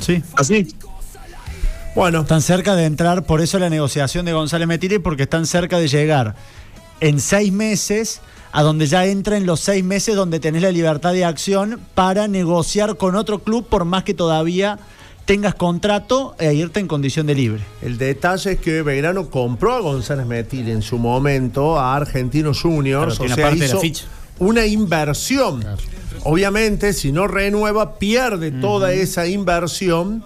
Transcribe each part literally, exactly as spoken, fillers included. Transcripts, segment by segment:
Sí. Así. Bueno. Están cerca de entrar, por eso la negociación de González Mettili, porque están cerca de llegar en seis meses a donde ya entra en los seis meses donde tenés la libertad de acción para negociar con otro club, por más que todavía tengas contrato e irte en condición de libre. El detalle es que Belgrano compró a González Mettili en su momento a Argentinos Juniors, claro, o sea, parte hizo de la ficha. una inversión. Claro. Obviamente, si no renueva, pierde uh-huh. toda esa inversión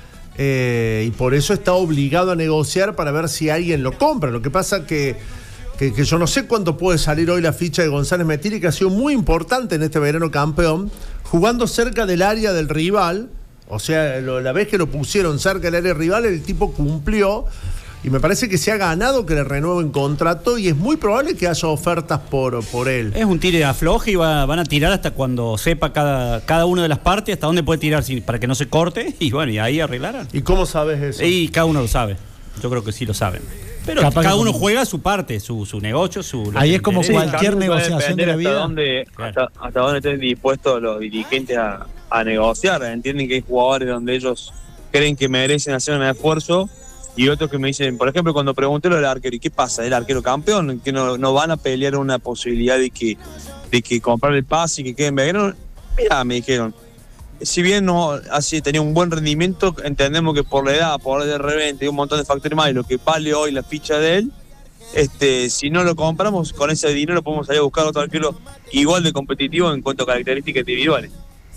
eh, y por eso está obligado a negociar para ver si alguien lo compra. Lo que pasa que, que, que yo no sé cuánto puede salir hoy la ficha de González Mettili, que ha sido muy importante en este verano campeón, jugando cerca del área del rival. O sea, lo, la vez que lo pusieron cerca del área rival, el tipo cumplió y me parece que se ha ganado que le renueven contrato y es muy probable que haya ofertas por, por él. Es un tire de afloje y va, van a tirar hasta cuando sepa cada, cada una de las partes hasta dónde puede tirar sin, para que no se corte y bueno, y ahí arreglarán. ¿Y cómo sabes eso? Y cada uno lo sabe. Yo creo que sí lo saben. Pero capaz cada uno como... juega su parte, su, su negocio, su... Ahí es como cualquier sí, negociación de la vida. Hasta dónde, claro. hasta, hasta dónde estén dispuestos los dirigentes a, a negociar. Entienden que hay jugadores donde ellos creen que merecen hacer un esfuerzo y otros que me dicen, por ejemplo, cuando pregunté lo del arquero, ¿y qué pasa? ¿El arquero campeón? ¿Que no, no van a pelear una posibilidad de que, de que comprar el pase y que queden Belgrano? Mirá, me dijeron, si bien no así tenía un buen rendimiento, entendemos que por la edad, por el revente y un montón de factores más, y lo que vale hoy la ficha de él, este, si no lo compramos, con ese dinero podemos salir a buscar otro arquero igual de competitivo en cuanto a características individuales.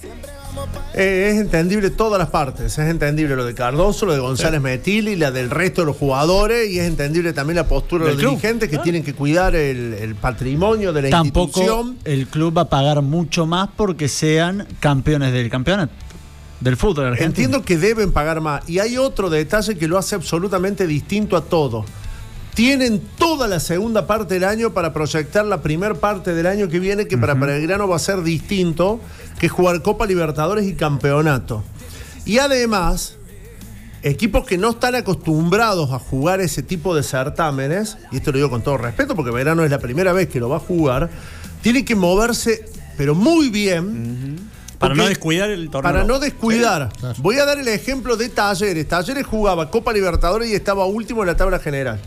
Eh, es entendible todas las partes, es entendible lo de Cardoso, lo de González sí. Mettili, la del resto de los jugadores, y es entendible también la postura de los club. dirigentes que ah. tienen que cuidar el, el patrimonio de la Tampoco institución. El club va a pagar mucho más porque sean campeones del campeonato del fútbol argentino. Entiendo que deben pagar más, y hay otro detalle que lo hace absolutamente distinto a todo. Tienen toda la segunda parte del año para proyectar la primera parte del año que viene, que uh-huh. para Belgrano va a ser distinto, que jugar Copa Libertadores y Campeonato. Y además, equipos que no están acostumbrados a jugar ese tipo de certámenes, y esto lo digo con todo respeto porque Belgrano es la primera vez que lo va a jugar, tienen que moverse, pero muy bien. Uh-huh. Para no descuidar el torneo. Para no descuidar. Sí, claro. Voy a dar el ejemplo de Talleres. Talleres jugaba Copa Libertadores y estaba último en la tabla general.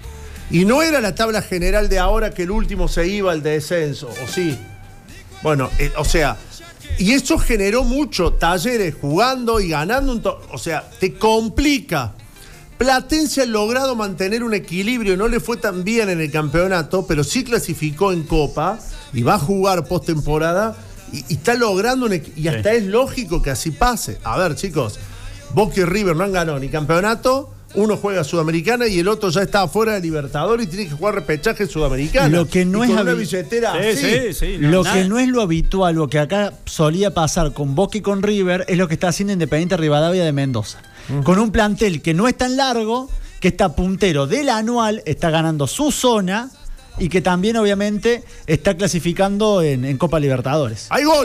Y no era la tabla general de ahora que el último se iba al descenso, ¿o sí? Bueno, eh, o sea, y eso generó mucho. Talleres jugando y ganando un to- o sea, te complica. Platense ha logrado mantener un equilibrio, no le fue tan bien en el campeonato, pero sí clasificó en Copa y va a jugar postemporada y, y está logrando un equ- y hasta sí. es lógico que así pase. A ver, chicos, Boca y River no han ganado ni campeonato. Uno juega Sudamericana y el otro ya está afuera de Libertadores y tiene que jugar repechaje Sudamericana. Lo que no es una habi- billetera sí, sí, sí, no, lo nada. que no es lo habitual, lo que acá solía pasar con Boca y con River, es lo que está haciendo Independiente Rivadavia de Mendoza. Uh-huh. Con un plantel que no es tan largo, que está puntero del anual, está ganando su zona y que también obviamente está clasificando en, en Copa Libertadores. ¡Hay gol!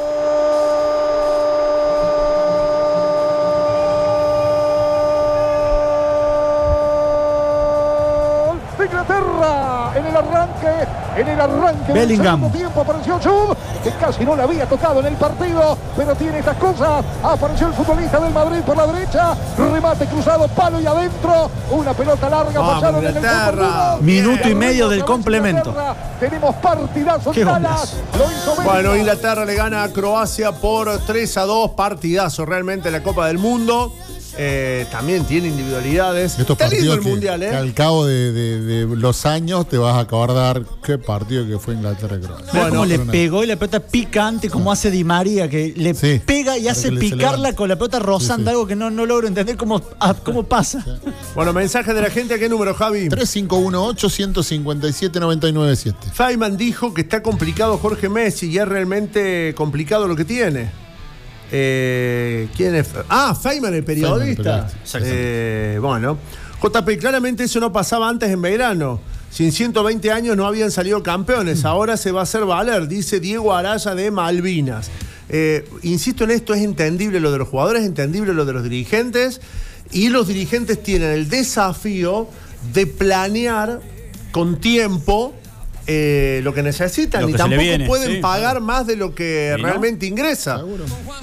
En el arranque, en el arranque Bellingham. del segundo tiempo apareció Jude, que casi no le había tocado en el partido, pero tiene estas cosas. Apareció el futbolista del Madrid por la derecha, remate cruzado, palo y adentro, una pelota larga, Vamos, fallaron en el Inglaterra. Minuto y medio del complemento. Tenemos partidazo en Dallas. Lo hizo Bueno, Inglaterra le gana a Croacia por tres a dos, partidazo realmente en la Copa del Mundo. Eh, también tiene individualidades. Estos Está lindo partidos el que, mundial, ¿eh? que al cabo de, de, de los años te vas a acordar qué partido que fue Inglaterra y Croacia. Bueno, como le una... pegó y la pelota picante, como hace Di María, que le sí, pega y hace picarla con la pelota rozando, sí, sí. algo que no, no logro entender cómo, a, cómo pasa. Sí. Bueno, mensaje de la gente, ¿a qué número, Javi? tres cinco uno ocho, uno cinco siete, nueve nueve siete. Feynman dijo que está complicado Jorge Messi y es realmente complicado lo que tiene. Eh, ¿Quién es? Ah, Feynman, el periodista. Feynman, eh, bueno, J P, claramente eso no pasaba antes en Belgrano. Si en ciento veinte años no habían salido campeones, mm. ahora se va a hacer valer, dice Diego Araya de Malvinas. Eh, insisto en esto, es entendible lo de los jugadores, es entendible lo de los dirigentes, y los dirigentes tienen el desafío de planear con tiempo eh, lo que necesitan, lo que y tampoco viene, pueden sí, pagar claro. más de lo que ¿Y realmente no? ingresa. Seguro.